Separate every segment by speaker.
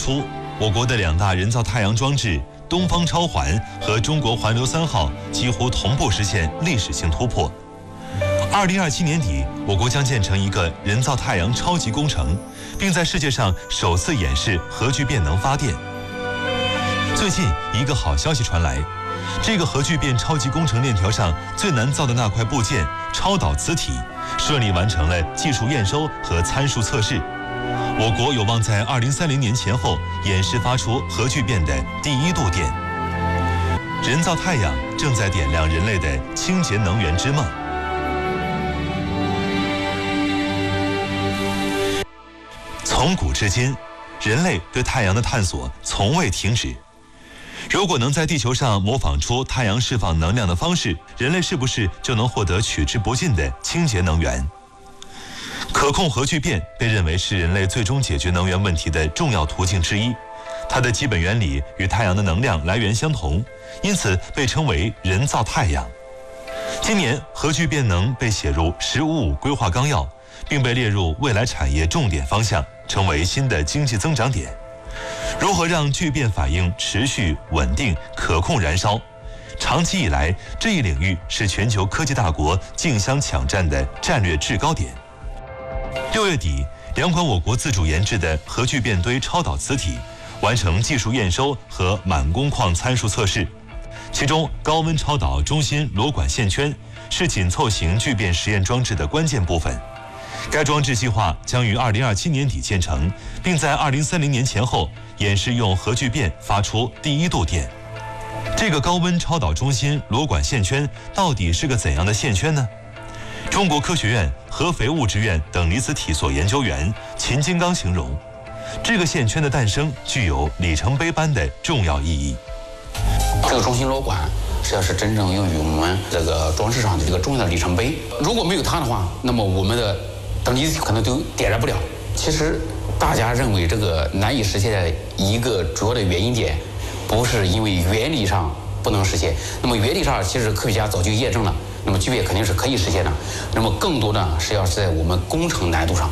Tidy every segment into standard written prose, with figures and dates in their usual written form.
Speaker 1: 初，我国的2大人造太阳装置东方超环和中国环流3号几乎同步实现历史性突破。2027年底，我国将建成一个人造太阳超级工程，并在世界上首次演示核聚变能发电。最近一个好消息传来，这个核聚变超级工程链条上最难造的那块部件超导磁体，顺利完成了技术验收和参数测试。我国有望在2030年前后演示发出核聚变的第1度电。人造太阳正在点亮人类的清洁能源之梦。从古至今，人类对太阳的探索从未停止。如果能在地球上模仿出太阳释放能量的方式，人类是不是就能获得取之不尽的清洁能源？可控核聚变被认为是人类最终解决能源问题的重要途径之一，它的基本原理与太阳的能量来源相同，因此被称为人造太阳。今年，核聚变能被写入“十五五”规划纲要，并被列入未来产业重点方向，成为新的经济增长点。如何让聚变反应持续、稳定、可控燃烧？长期以来，这一领域是全球科技大国竞相抢占的战略制高点。6月底，2款我国自主研制的核聚变堆超导磁体完成技术验收和满工况参数测试。其中，高温超导中心螺管线圈是紧凑型聚变实验装置的关键部分。该装置计划将于2027年底建成，并在2030年前后演示用核聚变发出第1度电。这个高温超导中心螺管线圈到底是个怎样的线圈呢？中国科学院合肥物质院等离子体所研究员秦金刚形容，这个线圈的诞生具有里程碑般的重要意义。
Speaker 2: 这个中心螺管实际上是真正用于我们这个装置上的这个重要的里程碑。如果没有它的话，那么我们的等离子体可能都点燃不了。其实大家认为这个难以实现的一个主要的原因点，不是因为原理上不能实现，那么原理上其实科学家早就验证了，那么聚变肯定是可以实现的。那么更多呢，实际上是在我们工程难度上。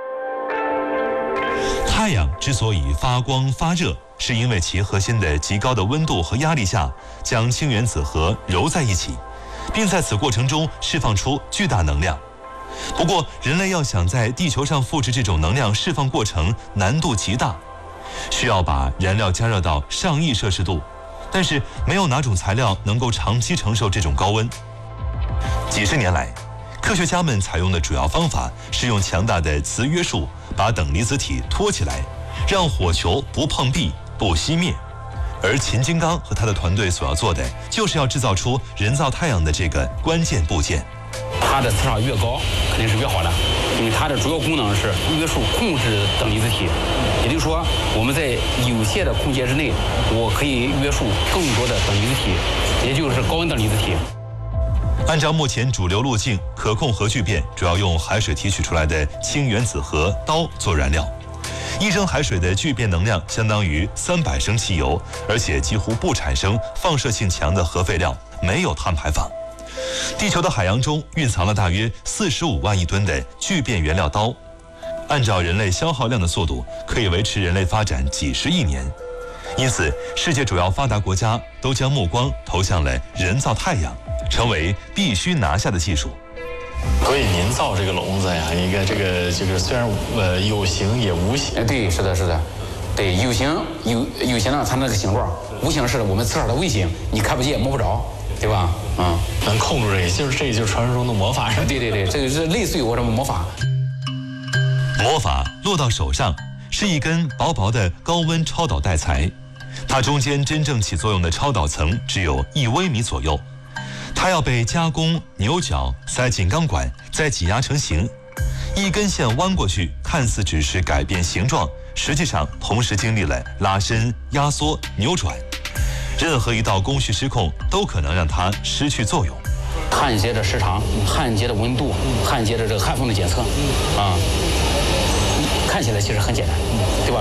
Speaker 1: 太阳之所以发光发热，是因为其核心的极高的温度和压力下，将氢原子核揉在一起，并在此过程中释放出巨大能量。不过，人类要想在地球上复制这种能量释放过程，难度极大，需要把燃料加热到上亿摄氏度，但是没有哪种材料能够长期承受这种高温。几十年来，科学家们采用的主要方法是用强大的磁约束把等离子体托起来，让火球不碰壁、不熄灭。而秦金刚和他的团队所要做的，就是要制造出人造太阳的这个关键部件。
Speaker 2: 它的磁场越高，肯定是越好的，因为它的主要功能是约束控制等离子体。也就是说，我们在有限的空间之内，我可以约束更多的等离子体，也就是高温等离子体。
Speaker 1: 按照目前主流路径，可控核聚变主要用海水提取出来的氢原子核氘做燃料。1升海水的聚变能量相当于300升汽油，而且几乎不产生放射性强的核废料，没有碳排放。地球的海洋中蕴藏了大约45万亿吨的聚变原料氘，按照人类消耗量的速度，可以维持人类发展几十亿年。因此，世界主要发达国家都将目光投向了人造太阳，成为必须拿下的技术。
Speaker 3: 所以您造这个笼子呀，应该这个虽然有形也无形。
Speaker 2: 对，是的，是的，对，有形呢，它那个形状；无形是我们磁场的卫星，你看不见摸不着，对吧？
Speaker 3: 能控制这个，这就是传说中的魔法。
Speaker 2: 对，这个是类似于我这么魔法。
Speaker 1: 魔法落到手上，是一根薄薄的高温超导带材，它中间真正起作用的超导层只有1微米左右。它要被加工、扭角、塞进钢管，再挤压成型。一根线弯过去，看似只是改变形状，实际上同时经历了拉伸、压缩、扭转。任何一道工序失控，都可能让它失去作用。
Speaker 2: 焊接的时长、焊接的温度、焊接的这个焊缝的检测，看起来其实很简单，对吧？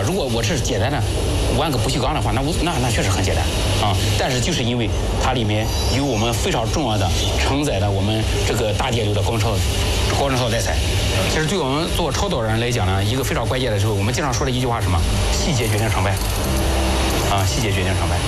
Speaker 2: 如果我是简单的玩个不锈钢的话，那确实很简单啊。但是就是因为它里面有我们非常重要的承载的我们这个大电流的光超载材。其实对我们做超导人来讲呢，一个非常关键的时候，我们经常说的一句话是什么？细节决定成败啊，细节决定成败。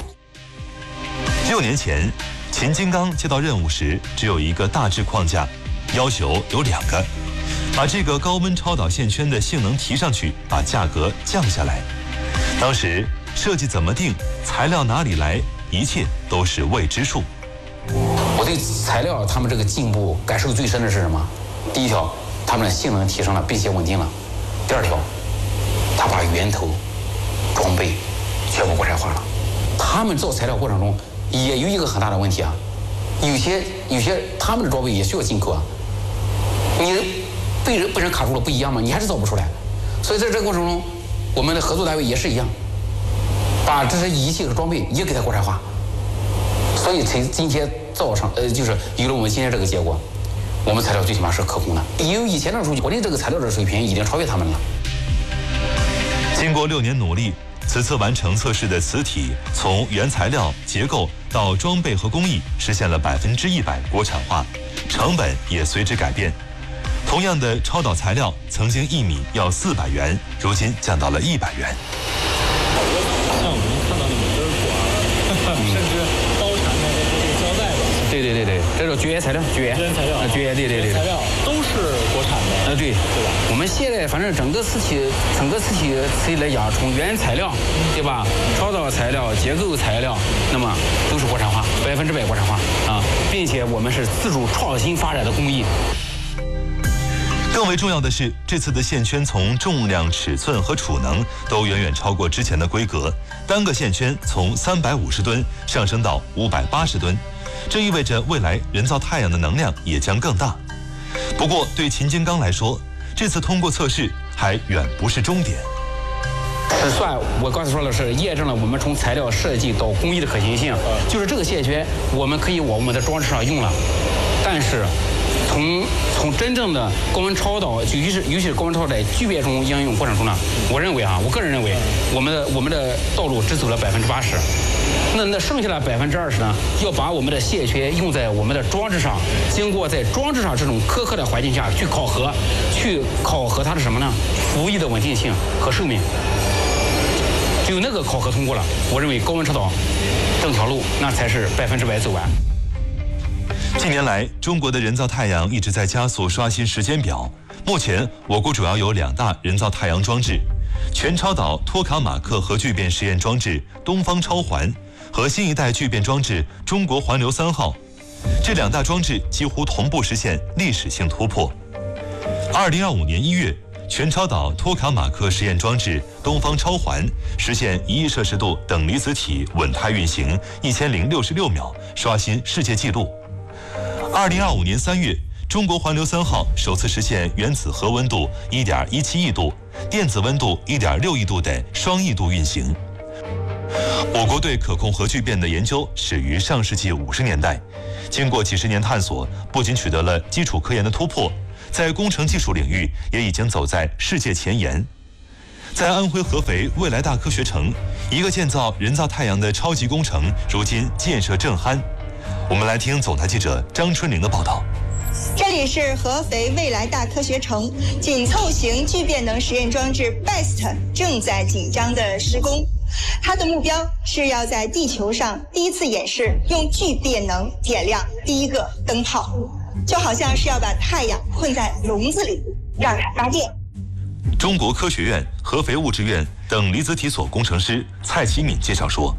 Speaker 1: 6年前，秦金刚接到任务时只有一个大致框架，要求有2个：把这个高温超导线圈的性能提上去，把价格降下来。当时设计怎么定，材料哪里来，一切都是未知数。
Speaker 2: 我对材料他们这个进步感受最深的是什么？第一条，他们的性能提升了，并且稳定了；第二条，他把源头装备全部国产化了。他们造材料过程中也有一个很大的问题啊，有些他们的装备也需要进口啊，你被人卡住了不一样吗？你还是造不出来。所以在这个过程中，我们的合作单位也是一样，把这些仪器和装备也给它国产化，所以才今天造成就是有了我们今天这个结果。我们材料最起码是可控的，有以前的数据，我的这个材料的水平已经超越他们了。
Speaker 1: 经过6年努力，此次完成测试的磁体从原材料、结构到装备和工艺实现了100%国产化，成本也随之改变。同样的超导材料，曾经1米要400元，如今降到了100元。
Speaker 3: 像我们看到的每根管，甚至包缠的这个胶带吧。
Speaker 2: 对，这种绝缘材料，绝缘材料，
Speaker 3: 材料都是国产的。
Speaker 2: 对吧？我们现在反正整个磁体来讲，从原材料，对吧？超导材料、结构材料，那么都是国产化，100%国产化啊，并且我们是自主创新发展的工艺。
Speaker 1: 更为重要的是，这次的线圈从重量、尺寸和储能都远远超过之前的规格，单个线圈从350吨上升到580吨，这意味着未来人造太阳的能量也将更大。不过，对秦金刚来说，这次通过测试还远不是终点。
Speaker 2: 我刚才说的是验证了我们从材料设计到工艺的可行性，就是这个线圈我们可以往我们的装置上用了，但是从真正的高温超导，尤其是高温超导在聚变中应用过程中呢，我个人认为，我们的道路只走了80%。那剩下的20%呢，要把我们的线圈用在我们的装置上，经过在装置上这种苛刻的环境下去考核它的什么呢？服役的稳定性和寿命。只有那个考核通过了，我认为高温超导整条路那才是100%走完。
Speaker 1: 近年来，中国的人造太阳一直在加速刷新时间表。目前，我国主要有2大人造太阳装置：全超导托卡马克核聚变实验装置东方超环和新一代聚变装置中国环流3号。这2大装置几乎同步实现历史性突破。2025年1月，全超导托卡马克实验装置东方超环实现1亿摄氏度等离子体稳态运行1066秒，刷新世界纪录。2025年3月，中国环流3号首次实现原子核温度1.17亿度、电子温度1.6亿度的双亿度运行。我国对可控核聚变的研究始于上世纪50年代，经过几十年探索，不仅取得了基础科研的突破，在工程技术领域也已经走在世界前沿。在安徽合肥未来大科学城，一个建造人造太阳的超级工程，如今建设正酣。我们来听总台记者张春玲的报道。
Speaker 4: 这里是合肥未来大科学城，紧凑型聚变能实验装置 BEST 正在紧张的施工。它的目标是要在地球上第一次演示用聚变能点亮第一个灯泡，就好像是要把太阳困在笼子里，让它发电。
Speaker 1: 中国科学院、合肥物质院等离子体所工程师蔡启敏介绍说，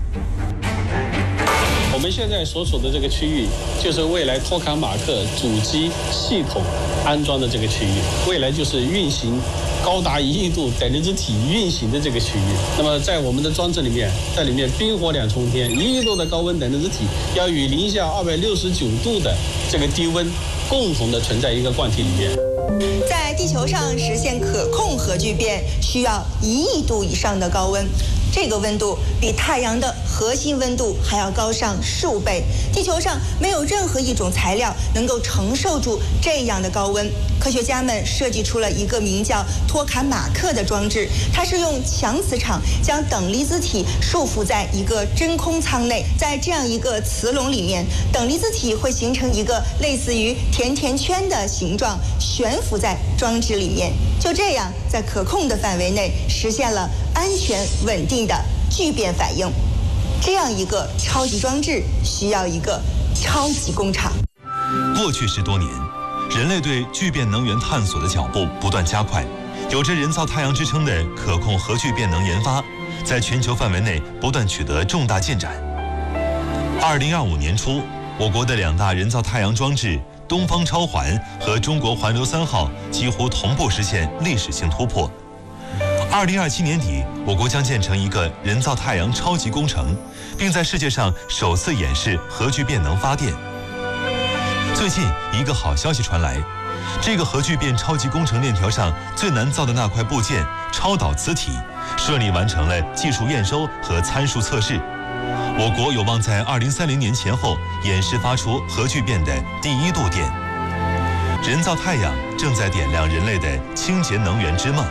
Speaker 5: 我们现在所处的这个区域，就是未来托卡马克主机系统安装的这个区域，未来就是运行高达1亿度等离子体运行的这个区域。那么在我们的装置里面，在里面冰火两重天，1亿度的高温等离子体要与零下269度的这个低温共同的存在一个罐体里面。
Speaker 4: 在地球上实现可控核聚变需要1亿度以上的高温，这个温度比太阳的核心温度还要高上数倍。地球上没有任何一种材料能够承受住这样的高温。科学家们设计出了一个名叫托坎马克的装置，它是用强磁场将等离子体束缚在一个真空舱内，在这样一个磁笼里面，等离子体会形成一个类似于甜甜圈的形状，悬浮在装置里面。就这样，在可控的范围内实现了安全稳定的聚变反应。这样一个超级装置需要一个超级工厂。
Speaker 1: 过去10多年，人类对聚变能源探索的脚步不断加快，有着人造太阳之称的可控核聚变能研发，在全球范围内不断取得重大进展。2025年初，我国的2大人造太阳装置东方超环和中国环流3号几乎同步实现历史性突破。2027年底，我国将建成一个人造太阳超级工程，并在世界上首次演示核聚变能发电。最近一个好消息传来，这个核聚变超级工程链条上最难造的那块部件超导磁体，顺利完成了技术验收和参数测试。我国有望在2030年前后演示发出核聚变的第1度电。人造太阳正在点亮人类的清洁能源之梦。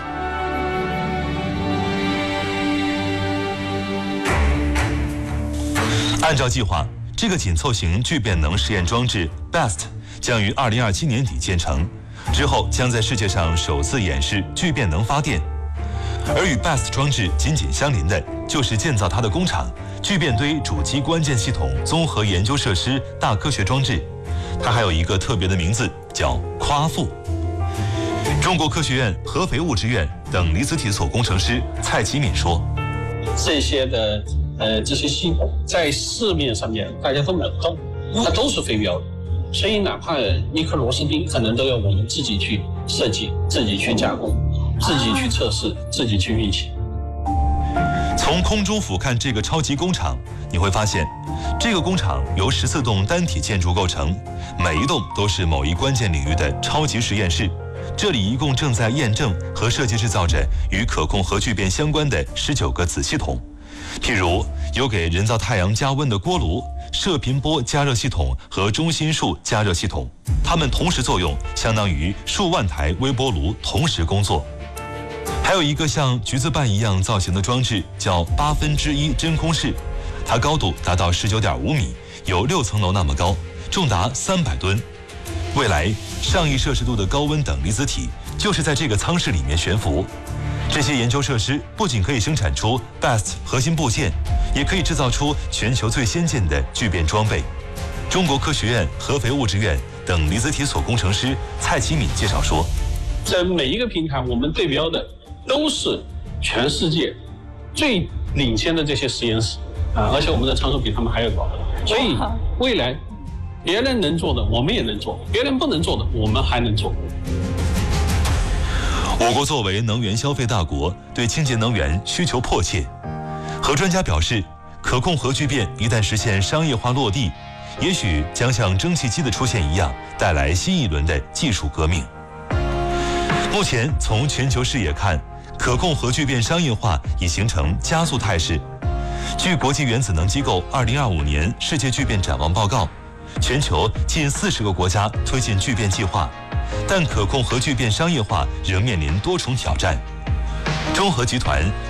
Speaker 1: 按照计划，这个紧凑型聚变能实验装置 BEST 将于2027年底建成，之后将在世界上首次演示聚变能发电。而与 BEST 装置紧紧相邻的，就是建造它的工厂——聚变堆主机关键系统综合研究设施大科学装置。它还有一个特别的名字，叫夸父。中国科学院合肥物质院等离子体所工程师蔡启敏说：“
Speaker 5: 这些的这些系统在市面上面大家都买不到，它都是非标的，所以哪怕一颗螺丝钉，可能都要我们自己去设计、自己去加工、自己去测试、自己去运行。”
Speaker 1: 从空中俯瞰这个超级工厂，你会发现，这个工厂由14栋单体建筑构成，每一栋都是某一关键领域的超级实验室。这里一共正在验证和设计制造着与可控核聚变相关的19个子系统，譬如有给人造太阳加温的锅炉、射频波加热系统和中心束加热系统，它们同时作用，相当于数万台微波炉同时工作。还有一个像橘子瓣一样造型的装置，叫1/8真空室，它高度达到19.5米，有6层楼那么高，重达300吨。未来上亿摄氏度的高温等离子体就是在这个舱室里面悬浮。这些研究设施不仅可以生产出 BEST 核心部件，也可以制造出全球最先进的聚变装备。中国科学院合肥物质院等离子体所工程师蔡启敏介绍说：“
Speaker 5: 在每一个平台，我们对标的都是全世界最领先的这些实验室啊，而且我们的参数比他们还要高，所以未来别人能做的我们也能做，别人不能做的我们还能做。”
Speaker 1: 我国作为能源消费大国，对清洁能源需求迫切。和专家表示，可控核聚变一旦实现商业化落地，也许将像蒸汽机的出现一样，带来新一轮的技术革命。目前从全球视野看，可控核聚变商业化已形成加速态势。据国际原子能机构2025年世界聚变展望报告，全球近40个国家推进聚变计划，但可控核聚变商业化仍面临多重挑战。中核集团